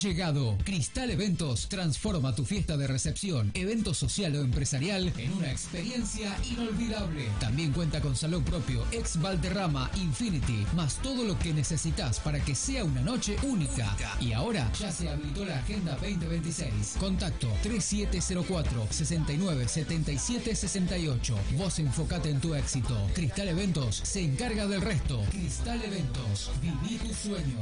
Llegado, Cristal Eventos transforma tu fiesta de recepción, evento social o empresarial en una experiencia inolvidable. También cuenta con salón propio, ex Valderrama, Infinity, más todo lo que necesitas para que sea una noche única. Y ahora ya se habilitó la Agenda 2026. Contacto 3704 69 77 68. Vos enfocate en tu éxito. Cristal Eventos se encarga del resto. Cristal Eventos, viví tu sueño.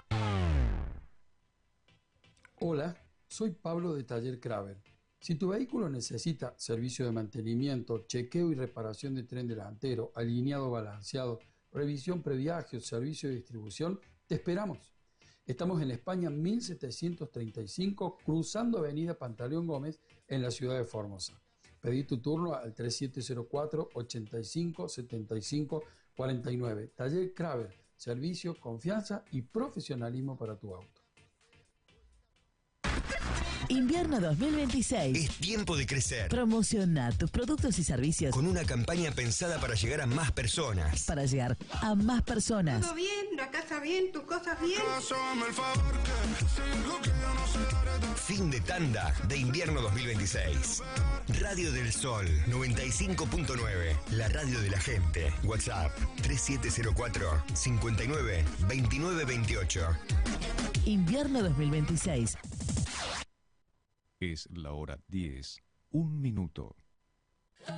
Hola, soy Pablo de Taller Kraber. Si tu vehículo necesita servicio de mantenimiento, chequeo y reparación de tren delantero, alineado balanceado, revisión previaje o servicio de distribución, te esperamos. Estamos en España 1735, cruzando Avenida Pantaleón Gómez en la ciudad de Formosa. Pedí tu turno al 3704 85 75 49. Taller Kraber, servicio, confianza y profesionalismo para tu auto. Invierno 2026. Es tiempo de crecer. Promociona tus productos y servicios Con una campaña pensada para llegar a más personas. para llegar a más personas. Todo bien, la casa bien, tus cosas bien. Fin de tanda de invierno 2026. Radio del Sol 95.9. La radio de la gente. WhatsApp 3704 59 29 28. Invierno 2026. Es la hora 10, 1 minuto.